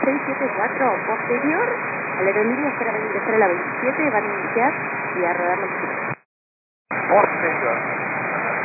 674 posterior a la aerolínea espera la 27, van a iniciar y a rodar los chicos. Posterior.